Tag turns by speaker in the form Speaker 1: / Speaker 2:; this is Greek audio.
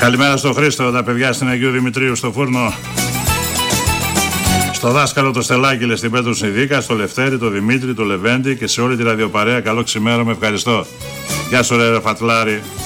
Speaker 1: Καλημέρα στο Χρήστο, τα παιδιά στην Αγίου Δημητρίου στο φούρνο. Στο δάσκαλο το Στελάκη, στην Πέτρου Συνδίκα, στο Λευτέρη, το Δημήτρη, το Λεβέντη και σε όλη τη ραδιοπαρέα. Καλό ξημέρωμα, ευχαριστώ. Γεια σου ρε Φατλάρη.